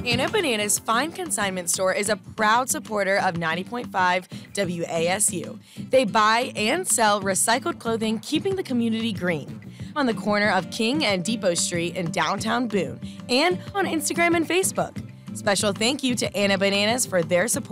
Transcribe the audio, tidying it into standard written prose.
Anna Banana's Fine Consignment Store is a proud supporter of 90.5 WASU. They buy and sell recycled clothing, keeping the community green. On the corner of King and Depot Street in downtown Boone, and on Instagram and Facebook. Special thank you to Anna Bananas for their support.